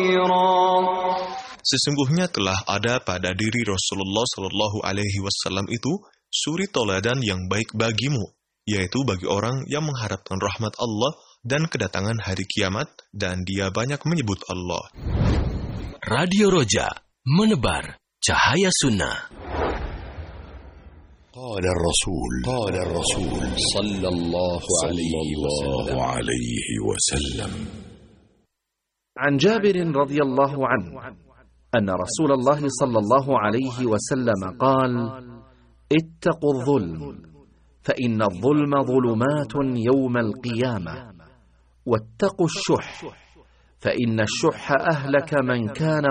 Sesungguhnya telah ada pada diri Rasulullah Shallallahu Alaihi Wasallam itu suri toladan yang baik bagimu, yaitu bagi orang yang mengharapkan rahmat Allah dan kedatangan hari kiamat, dan dia banyak menyebut Allah. Radio Roja, menebar cahaya sunnah. قال الرسول صلى الله عليه وسلم عن جابر رضي الله عنه أن رسول الله صلى الله عليه وسلم قال: اتقوا الظلم فإن الظلم ظلمات يوم القيامة، واتقوا الشح فإن الشح أهلك من كان